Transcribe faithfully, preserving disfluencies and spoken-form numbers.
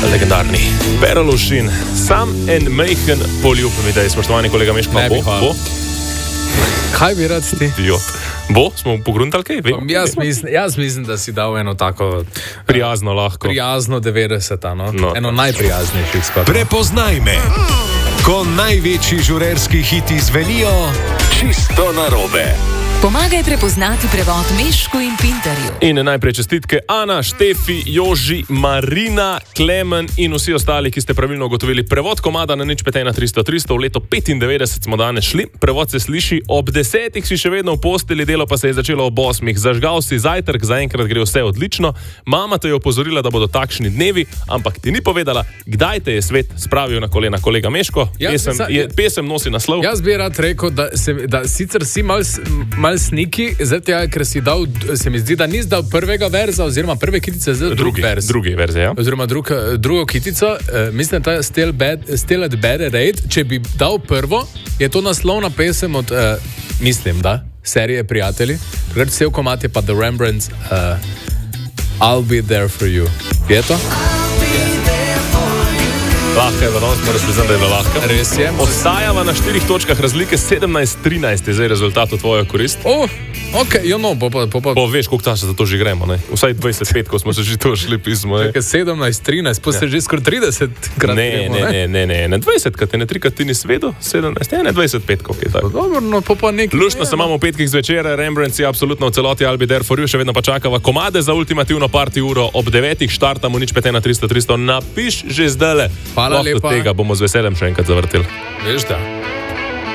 legendarni Perolušin, sam en mejhen poljub, vidite, spoštovani kolega Meško, Ne bi bo, hvala. bo, Kaj bi rad ti? jo, bo, smo pogruntali kaj, vem, Jaz mislim, jaz mislim, da si dal eno tako prijazno lahko. prijazno devetdeseta, no? No. Eno najprijaznejših skladb. Prepoznaj me, ko največji žurerski hiti zvenijo čisto narobe. Pomagaj prepoznati prevod Mešku in Pintarju. In najprej čestitke Ana, Štefi, Joži, Marina, Klemen in vsi ostali, ki ste pravilno ugotovili prevod komada na nič pet ena tristo tristo. V leto petindevetdeset smo danes šli. Prevod se sliši: ob desetih si še vedno v posteli, delo pa se je začelo ob osmih. Zažgal si zajtrk, zaenkrat gre vse odlično. Mama te je opozorila, da bodo takšni dnevi, ampak ti ni povedala, kdaj te je svet spravil na kolena. Kolega Meško, Jaz pesem, bi sa- je, pesem nosi naslov. Jaz bi rad rekel, da, se, da sicer si mal, mal sniki, zato ker si dal, se mi zdi, da nisi dal prvega verza oziroma prve kitice, zdaj drug drugi, verz. drugi verzija. Ja? Oziroma drug, drugo kitico, uh, mislim, da je Still, bad, still at Bad Rate. Če bi dal prvo, je to naslovna pesem od, uh, mislim, da, serije Prijatelji. Takrat cel komad je pa The Rembrandts, uh, I'll Be There For You. Je to? Lahko je, da danes moraš priznati, da je bila lahka. Res je. Ostajava na štirih točkah razlike, sedemnajst trinajst je zdaj rezultat v tvojo korist. Oh, ok, jo no, po pa... Po pa Po, veš, koliko časa za to že gremo, ne? Vsaj dvajset let, ko smo se že to šli pismo, ne? sedemnajst trinajst, pa se že skoraj trideset krat Ne, gremo, ne, ne, ne, ne, ne, dvajset, kad te ne trikrat ti ni svedo, sedemnajst, ne, ne, dvajset pet, koliko je tako. Dobro, no, pa pa nekaj... Luštno se imamo v petkih zvečer, Rembrandts je absolutno v celoti, I'll Be There For You, še vedno pa čakava komade za ultimativno party uro, ob devetih štartamo nič pet ena tristo tristo, napiš že zdajle. Hvala Lahko lepa. Tega bomo z veseljem še enkrat zavrteli. Veš da.